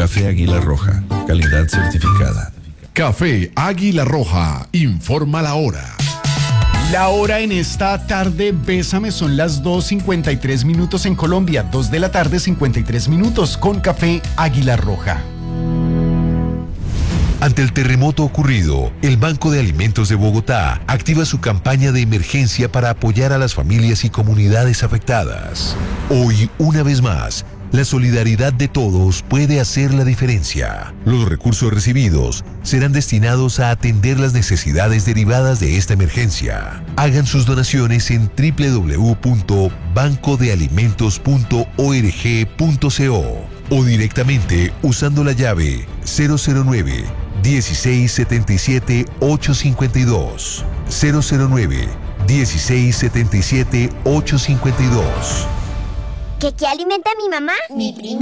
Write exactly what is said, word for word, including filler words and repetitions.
Café Águila Roja, calidad certificada. Café Águila Roja, informa la hora. La hora en esta tarde, bésame, son las dos cincuenta y tres minutos en Colombia, dos de la tarde cincuenta y tres minutos con Café Águila Roja. Ante el terremoto ocurrido, el Banco de Alimentos de Bogotá activa su campaña de emergencia para apoyar a las familias y comunidades afectadas. Hoy, una vez más, la solidaridad de todos puede hacer la diferencia. Los recursos recibidos serán destinados a atender las necesidades derivadas de esta emergencia. Hagan sus donaciones en doble u doble u doble u punto banco de alimentos punto org punto co o directamente usando la llave cero cero nueve, dieciséis setenta y siete, ochocientos cincuenta y dos. cero cero nueve, dieciséis setenta y siete, ochocientos cincuenta y dos. ¿Qué, qué alimenta a mi mamá? Mi primera